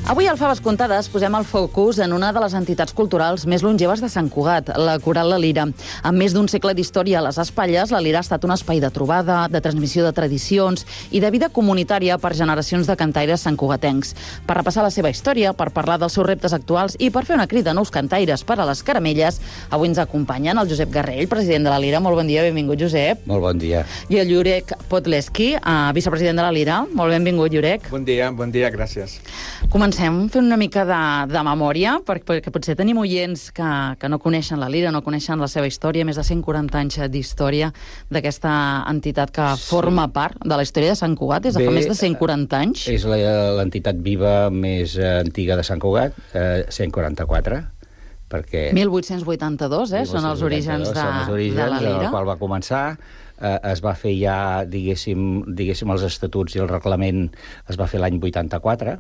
Avui al Faves Contades posem el focus en una de les entitats culturals més longeves de Sant Cugat, la Coral La Lira. Amb més d'un segle d'història a les espatlles, la Lira ha estat un espai de trobada, de transmissió de tradicions i de vida comunitària per generacions de cantaires santcugatencs. Per repassar la seva història, per parlar dels seus reptes actuals i per fer una crida a nous cantaires per a les caramelles, avui ens acompanyen el Josep Garrell, president de la Lira. Molt bon dia, benvingut, Josep. Molt bon dia. I el Jurek Podleski, vicepresident de la Lira. Molt benvingut, Jurek. Bon dia, gràcies. Comencem fent una mica de memòria, perquè potser tenim oients que no coneixen la Lira, no coneixen la seva història, més de 140 anys d'història d'aquesta entitat que forma part de la història de Sant Cugat, des de fa més de 140 anys. És l'entitat viva més antiga de Sant Cugat, 144, perquè... 1882, són els orígens de la Lira. En el qual va començar. Es va fer ja, diguéssim, els estatuts i el reglament es va fer l'any 84.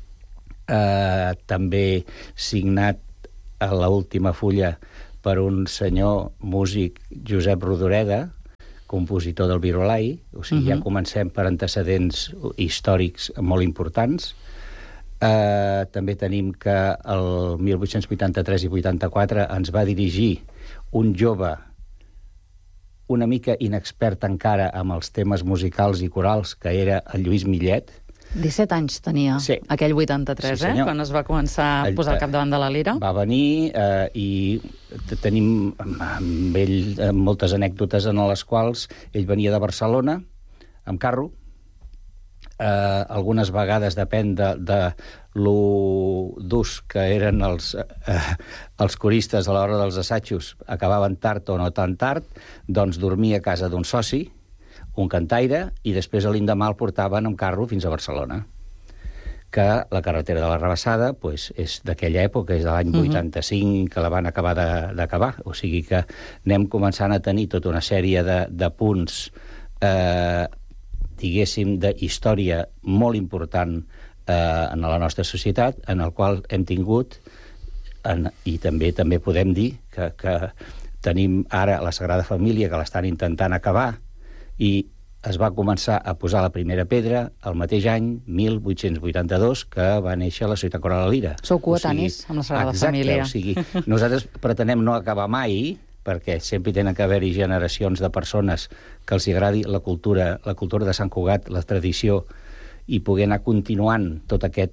També signat a l'última fulla per un senyor músic, Josep Rodoreda, compositor del Virolai. O sigui, ja comencem per antecedents històrics molt importants. També tenim que el 1883 i 84 ens va dirigir un jove una mica inexpert encara amb els temes musicals i corals, que era el Lluís Millet. 17 anys tenia, sí. Aquell 83, sí, quan es va començar a posar al capdavant de la Lira. Va venir i tenim amb ell moltes anècdotes en les quals ell venia de Barcelona amb carro. Algunes vegades, depèn de lo durs que eren els coristes a l'hora dels assajos, acabaven tard o no tan tard, doncs dormia a casa d'un soci, un cantaire, i després a l'endemà el portaven amb carro fins a Barcelona. Que la carretera de la Rabassada és d'aquella època, és de l'any 85 que la van acabar d'acabar. O sigui que anem començant a tenir tota una sèrie de punts, diguéssim, d'història molt important en la nostra societat, en el qual hem tingut, i també podem dir que tenim ara la Sagrada Família, que l'estan intentant acabar, i es va començar a posar la primera pedra el mateix any, 1882, que va néixer la Societat Coral La Lira. Sou coetanis amb la Sagrada Família. Exacte, o sigui, nosaltres pretenem no acabar mai, perquè sempre tenen que haver-hi generacions de persones que els agradi la cultura de Sant Cugat, la tradició, i poder anar continuant tot aquest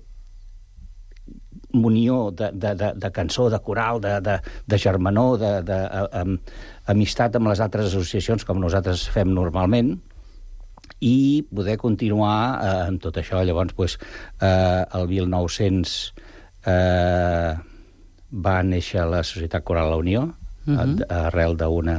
munió de cançó, de coral, de germanor, d'amistat amb les altres associacions, com nosaltres fem normalment, i poder continuar amb tot això. Llavors, el 1900 va néixer la Societat Coral La Unió, arrel d'una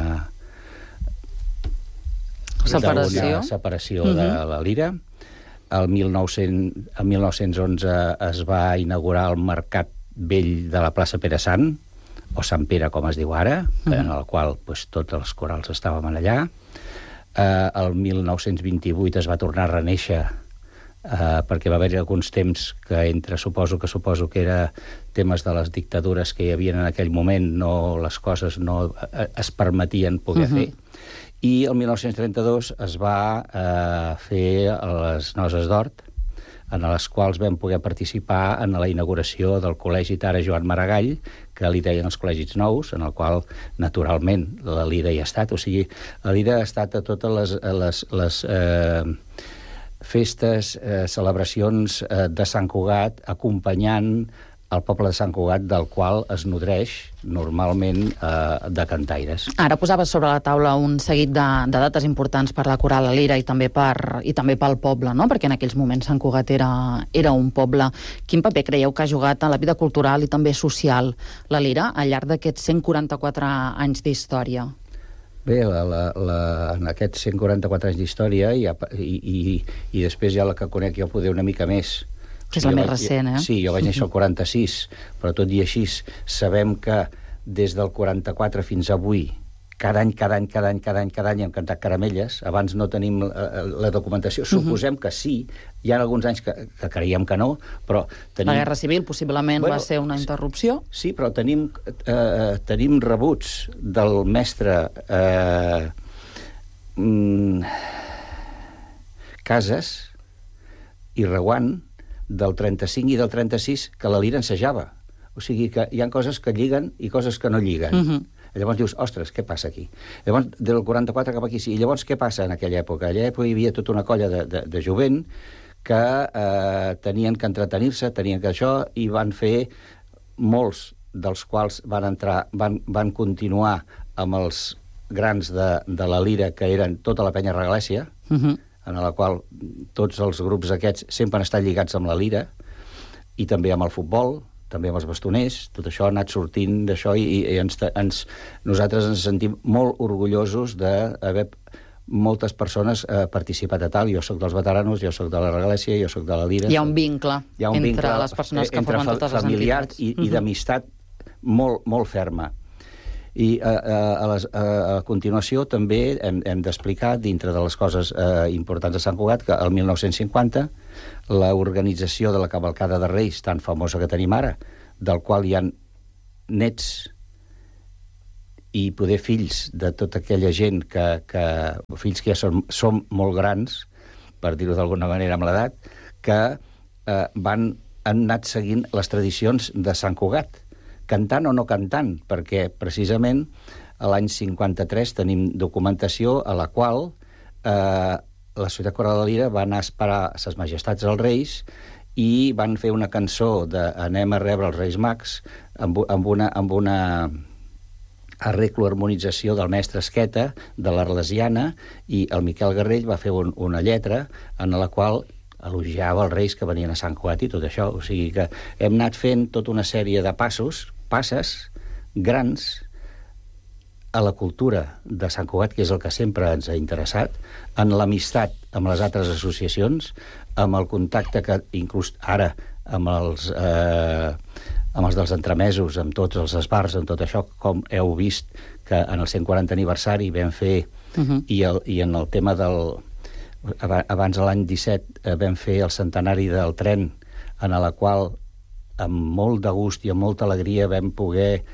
separació de la Lira. El 1911 es va inaugurar el Mercat Vell de la plaça Pere Sant, o Sant Pere, com es diu ara, en el qual tots els corals estàvem allà. El 1928 es va tornar a renéixer, perquè va haver-hi alguns temps que suposo que era temes de les dictadures que hi havia en aquell moment, les coses no es permetien poder fer. I el 1932 es va fer les Noces d'Hort, en les quals vam poder participar en la inauguració del Col·legi Tare Joan Maragall, que li deien els col·legis nous, en el qual, naturalment, la Lira hi ha estat. O sigui, la Lira ha estat a totes les festes, celebracions de Sant Cugat, acompanyant el poble de Sant Cugat, del qual es nodreix normalment de cantaires. Ara posaves sobre la taula un seguit de dates importants per la Coral La Lira i també pel poble, no? Perquè en aquells moments Sant Cugat era un poble. Quin paper creieu que ha jugat en la vida cultural i també social la Lira al llarg d'aquests 144 anys d'història? Bé, en aquests 144 anys d'història i després ja la que conec jo poder una mica més. Que és la més recent, eh? Sí, jo vaig néixer el 46, però tot i així sabem que des del 44 fins avui, cada any hem cantat caramelles. Abans no tenim la documentació. Suposem que sí. Hi ha alguns anys que creiem que no, però tenim... La Guerra Civil possiblement va ser una interrupció. Sí, però tenim rebuts del mestre Casas i Reguant del 35 i del 36 que la Lira ensejava. O sigui que hi ha coses que lliguen i coses que no lliguen. Llavors dius, ostres, què passa aquí? Llavors, del 44 cap aquí, sí. I llavors, què passa en aquella època? En aquella època hi havia tota una colla de jovent que tenien que entretenir-se, tenien que això, i van fer, molts dels quals van continuar amb els grans de la Lira, que eren tota la penya regalèssia, en la qual tots els grups aquests sempre han estat lligats amb la Lira, i també amb el futbol, també amb els bastoners. Tot això ha anat sortint d'això i nosaltres ens sentim molt orgullosos d'haver moltes persones participat a tal. Jo sóc dels veteranos, jo sóc de la regalèssia, jo sóc de la Lira. Hi ha un vincle entre les persones que formen totes les entitats. I d'amistat molt, molt ferma. I a continuació també hem d'explicar, dintre de les coses importants de Sant Cugat, que el 1950 l'organització de la cavalcada de Reis, tan famosa que tenim ara, del qual hi ha nets i poder fills de tota aquella gent fills que ja som molt grans, per dir-ho d'alguna manera amb l'edat, que han anat seguint les tradicions de Sant Cugat, cantant o no cantant, perquè precisament l'any 53 tenim documentació a la qual la Societat Coral de la Lira va anar a esperar ses majestats als Reis i van fer una cançó de Anem a rebre els Reis Mags amb una arreglo harmonització del mestre Esqueta, de l'Arlesiana, i el Miquel Garrell va fer una lletra en la qual elogiava els Reis que venien a Sant Cugat i tot això. O sigui que hem anat fent tota una sèrie de passes grans a la cultura de Sant Cugat, que és el que sempre ens ha interessat, en l'amistat amb les altres associacions, amb el contacte que inclús ara amb els dels entremesos, amb tots els esbars, amb tot això, com heu vist que en el 140 aniversari vam fer, i en el tema abans de l'any 17 vam fer el centenari del tren, en la qual amb molt de gust i amb molta alegria vam poder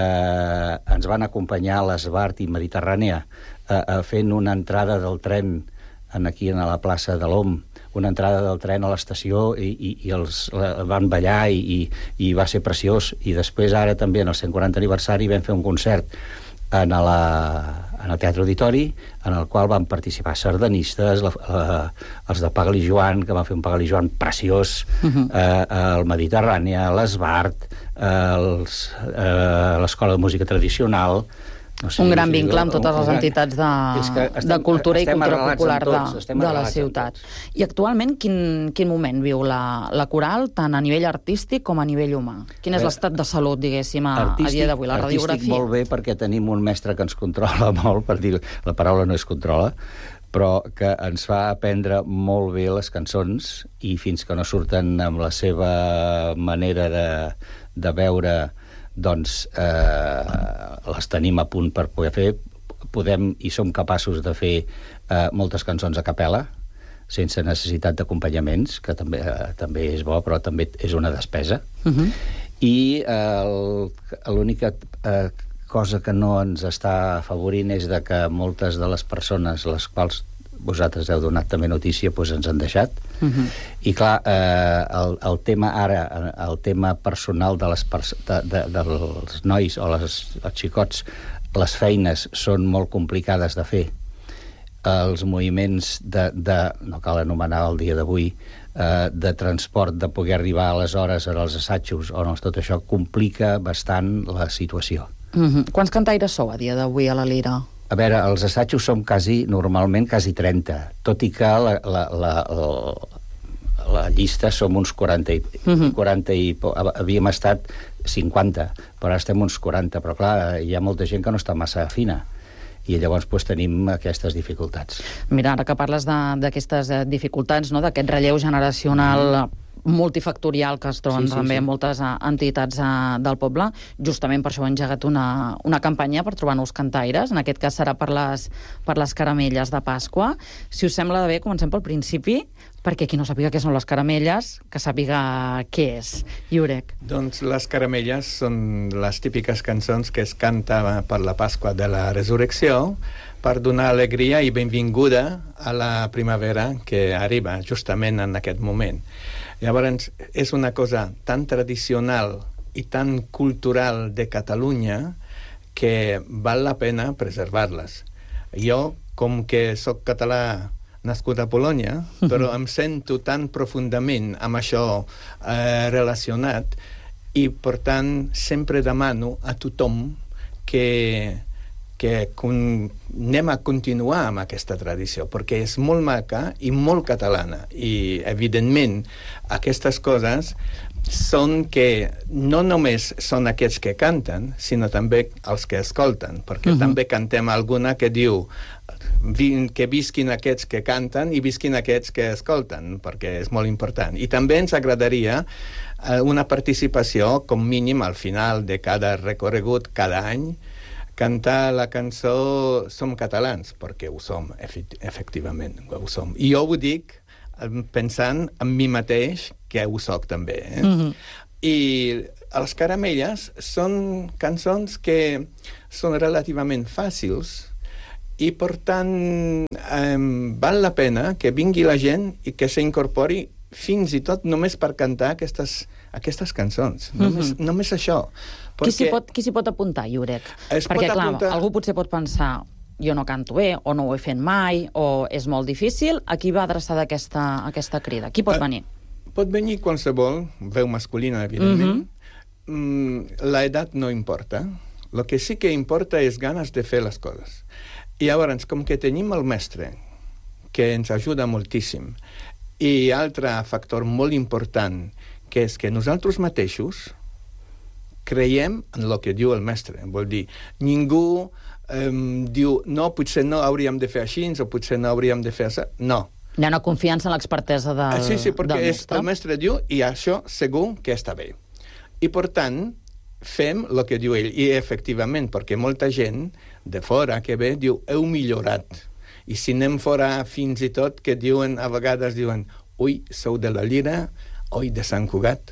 ens van acompanyar a l'Esbart i Mediterrània fent una entrada del tren aquí a la plaça de l'OM, una entrada del tren a l'estació i els van ballar i va ser preciós. I després ara també en el 140 aniversari vam fer un concert en el Teatre Auditori, en el qual van participar sardanistes, els de Pagal i Joan, que van fer un Pagal i Joan preciós, el Mediterrània, l'Esbart, l'Escola de Música Tradicional. No sé, un gran vincle amb totes les entitats de cultura i cultura popular de la ciutat. I actualment quin moment viu la coral, tant a nivell artístic com a nivell humà? Quin és l'estat de salut, diguéssim, a dia d'avui, la radiografia? Artístic molt bé, perquè tenim un mestre que ens controla molt, per dir, la paraula no és controla, però que ens fa aprendre molt bé les cançons i fins que no surten amb la seva manera de veure, doncs les tenim a punt per poder fer. Podem i som capaços de fer moltes cançons a capella, sense necessitat d'acompanyaments, que també és bo, però també és una despesa. I l'única cosa que no ens està afavorint és que moltes de les persones, les quals vosaltres heu donat també notícia, doncs ens han deixat. I clar, el tema ara, el tema personal dels nois o els xicots, les feines són molt complicades de fer. Els moviments no cal anomenar el dia d'avui, de transport, de poder arribar a les hores als assajos, on tot això complica bastant la situació. Quants cantaires sou a dia d'avui a la Lira? A veure, els assajos som normalment quasi 30, tot i que la llista som uns 40 i havíem estat 50, però ara estem uns 40, però clar, hi ha molta gent que no està massa fina i llavors tenim aquestes dificultats. Mira, ara que parles d'aquestes dificultats, d'aquest relleu generacional multifactorial que es troben també en moltes entitats del poble, justament per això hem engegat una campanya per trobar nous cantaires, en aquest cas serà per les caramelles de Pasqua. Si us sembla bé, comencem pel principi, perquè qui no sàpiga què són les caramelles, que sàpiga què és. Jurek. Doncs les caramelles són les típiques cançons que es canta per la Pasqua de la Resurrecció, per donar alegria i benvinguda a la primavera que arriba justament en aquest moment. Llavors, és una cosa tan tradicional i tan cultural de Catalunya que val la pena preservar-les. Jo, com que sóc català nascut a Polònia, però em sento tan profundament amb això relacionat i, per tant, sempre demano a tothom que anem a continuar amb aquesta tradició, perquè és molt maca i molt catalana. I, evidentment, aquestes coses són que no només són aquests que canten, sinó també els que escolten, perquè també cantem alguna que diu que visquin aquests que canten i visquin aquests que escolten, perquè és molt important. I també ens agradaria una participació, com mínim, al final de cada recorregut, cada any, cantar la cançó Som catalans, perquè ho som, efectivament, ho som. I jo ho dic pensant en mi mateix, que ho soc també. I les caramelles són cançons que són relativament fàcils i, per tant, val la pena que vingui la gent i que s'incorpori fins i tot només per cantar aquestes cançons. Només això. Perquè... Qui s'hi pot apuntar, Jurek? Perquè, clar, algú potser pot pensar jo no canto bé, o no ho he fet mai, o és molt difícil. A qui va adreçada aquesta crida? Qui pot venir? Pot venir qualsevol, veu masculina, evidentment. L'edat no importa. El que sí que importa és ganes de fer les coses. I llavors, com que tenim el mestre, que ens ajuda moltíssim, i altre factor molt important, que és que nosaltres mateixos creiem en el que diu el mestre. Vol dir, ningú diu, no, potser no hauríem de fer així, o potser no hauríem de fer això. No. Hi ha una confiança en l'expertesa del mestre. Sí, perquè el mestre diu, i això segur que està bé. I, per tant, fem el que diu ell. I, efectivament, perquè molta gent de fora que ve diu, heu millorat. I si anem fora fins i tot que diuen, a vegades diuen, ui, sou de la Lira, oi, de Sant Cugat.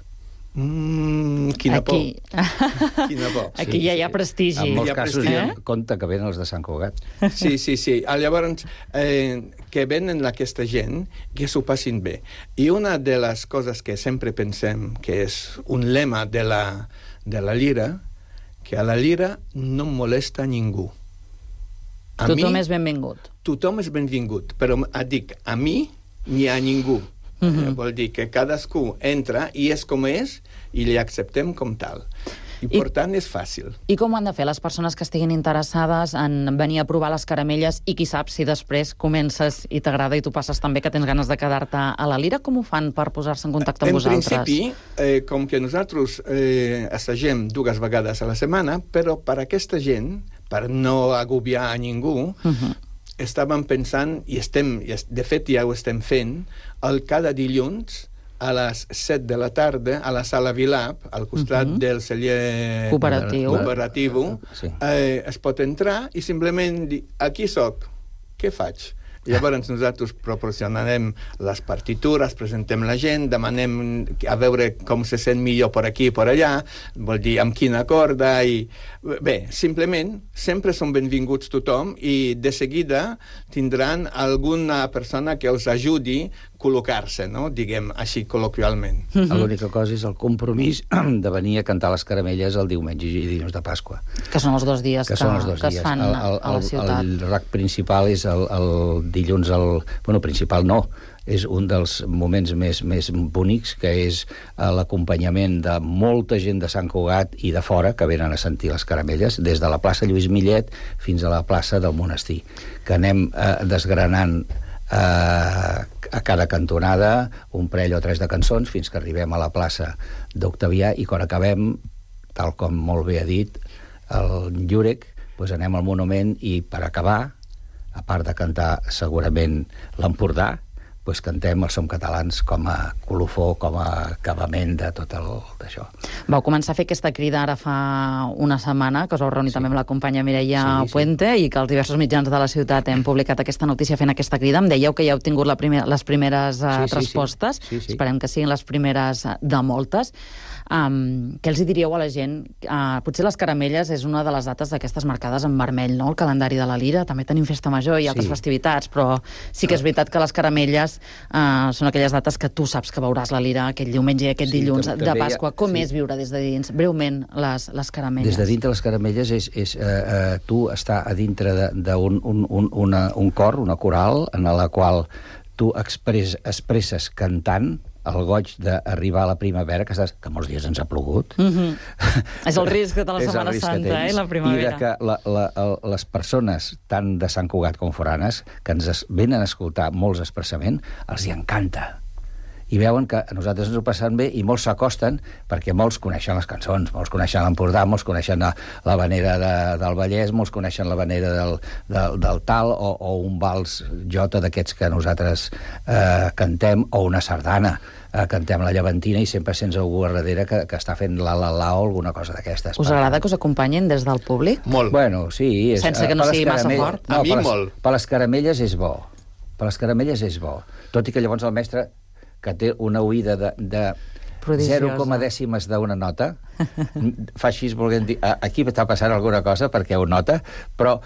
Quina por. Quina por. Aquí ja hi ha prestigi. En molts casos hi ha compte que venen els de Sant Cugat. Sí. Llavors, que venen aquesta gent, que s'ho passin bé. I una de les coses que sempre pensem, que és un lema de la Lira, que a la Lira no molesta ningú. Tothom és benvingut. Tothom és benvingut, però dic, a mi ni a ningú. Vol dir que cadascú entra i és com és i li acceptem com tal. I, per tant, és fàcil. I com ho han de fer les persones que estiguin interessades en venir a provar les caramelles i qui sap si després comences i t'agrada i tu passes també que tens ganes de quedar-te a la Lira? Com ho fan per posar-se en contacte amb vosaltres? En principi, com que nosaltres assagem 2 vegades a la setmana, però per aquesta gent, per no agobiar a ningú, estàvem pensant, i de fet ja ho estem fent, cada dilluns a les 7 de la tarda a la Sala Vilap, al costat del celler cooperatiu, es pot entrar i simplement dir, aquí soc, què faig? Llavors nosaltres proporcionarem les partitures, presentem la gent, demanem a veure com se sent millor per aquí i per allà, vol dir amb quina corda, i bé, simplement sempre són benvinguts tothom i de seguida tindran alguna persona que els ajudi a col·locar-se, no? Diguem així col·loquialment. L'única cosa és el compromís de venir a cantar les caramelles el diumenge i dilluns de Pasqua. Que són els 2 dies que es fan a la ciutat. El RAC principal és el dilluns, principal no, és un dels moments més bonics, que és l'acompanyament de molta gent de Sant Cugat i de fora que venen a sentir les caramelles, des de la plaça Lluís Millet fins a la plaça del Monestir, que anem desgranant a cada cantonada un parell o 3 de cançons fins que arribem a la plaça d'Octavià, i quan acabem, tal com molt bé ha dit el Jurek, doncs anem al monument i per acabar, a part de cantar segurament l'Empordà, doncs cantem els Som Catalans com a colofó, com a acabament de tot d'això. Vau començar a fer aquesta crida ara fa una setmana, que us vau reunir també amb la companya Mireia Puente, i que els diversos mitjans de la ciutat hem publicat aquesta notícia fent aquesta crida. Em dèieu que ja heu tingut les primeres respostes. Esperem que siguin les primeres de moltes. Què els diríeu a la gent? Potser les caramelles és una de les dates d'aquestes marcades en vermell, no? El calendari de la Lira. També tenim Festa Major i altres festivitats, però sí que és veritat que les caramelles caramelles són aquelles dates que tu saps que veuràs la lira aquest diumenge i aquest dilluns de Pasqua. Com és viure des de dins? Breument, les caramelles. Des de dintre les caramelles és tu estar a dintre d'un cor, una coral, en la qual tu expresses cantant el goig d'arribar a la primavera, que molts dies ens ha plogut. És el risc de la Setmana Santa, la primavera. I que les persones, tant de Sant Cugat com foranes, que ens venen a escoltar molts expressament, els hi encanta. I veuen que a nosaltres ens ho passem bé i molts s'acosten perquè molts coneixen les cançons, molts coneixen l'Empordà, molts coneixen la vanera del Vallès, molts coneixen la vanera del tal o un vals jota d'aquests que nosaltres cantem, o una sardana. Cantem la llevantina i sempre sents algú a darrere que està fent la o alguna cosa d'aquestes. Us agrada que us acompanyin des del públic? Molt. Bueno, sí. Sense que no sigui massa fort? A mi molt. Per les caramelles és bo. Per les caramelles és bo. Tot i que llavors el mestre, que té una oïda de 0, dècimes d'una nota, fa així volent dir, aquí està passant alguna cosa perquè ho nota, però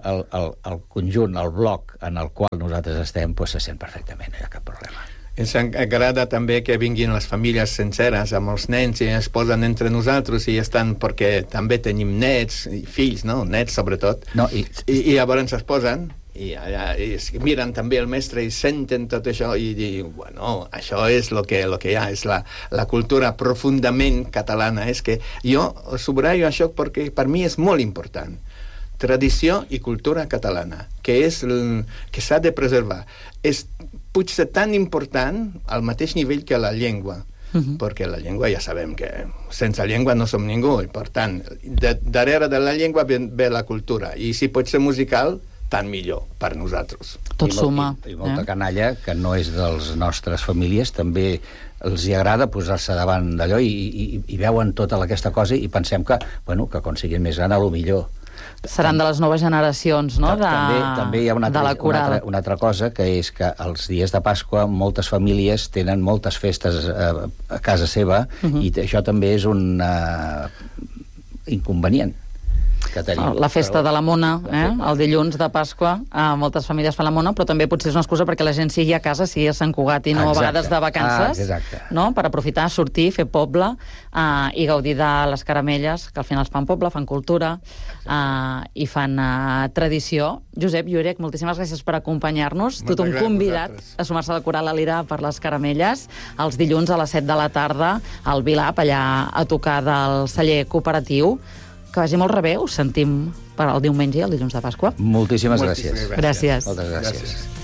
el conjunt, el bloc en el qual nosaltres estem, se sent perfectament, no hi ha cap problema. Ens agrada també que vinguin les famílies senceres amb els nens i es posen entre nosaltres i estan, perquè també tenim nets i fills, no? Nets sobretot, i llavors es posen i allà miren també el mestre i senten tot això i diuen, bueno, això és el que hi ha, és la cultura profundament catalana. És que jo subratllo això perquè per mi és molt important. Tradició i cultura catalana, que s'ha de preservar. És potser tan important al mateix nivell que la llengua, perquè la llengua ja sabem que sense llengua no som ningú, i per tant, darrere de la llengua ve la cultura, i si pot ser musical, tant millor per nosaltres. Tot suma. I molta canalla, que no és de les nostres famílies, també els hi agrada posar-se davant d'allò i veuen tota aquesta cosa i pensem que quan siguin més gran, a lo millor. Seran de les noves generacions, no?, també hi ha una altra cosa, que és que els dies de Pasqua moltes famílies tenen moltes festes a casa seva i això també és un inconvenient que tenim. La festa de la Mona, el dilluns de Pasqua, moltes famílies fan la Mona, però també potser és una excusa perquè la gent sigui a casa, sigui a Sant Cugat i no a vegades de vacances, no?, per aprofitar, sortir, fer poble i gaudir de les caramelles, que al final fan poble, fan cultura i fan tradició. Josep Llurech, moltíssimes gràcies per acompanyar-nos. Tothom convidat a sumar-se a la Coral La Lira per les caramelles els dilluns a les 7 de la tarda al Vilap, allà a tocar del celler cooperatiu. Que vagi molt rebé, us sentim per al diumenge i el dilluns de Pasqua. Moltíssimes gràcies. Gràcies. Moltes gràcies.